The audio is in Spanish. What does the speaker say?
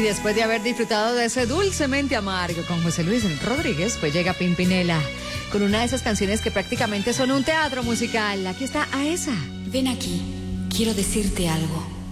después de haber disfrutado de ese Dulcemente Amargo con José Luis Rodríguez, pues llega Pimpinela con una de esas canciones que prácticamente son un teatro musical. Aquí está Aesa. Ven aquí, quiero decirte algo.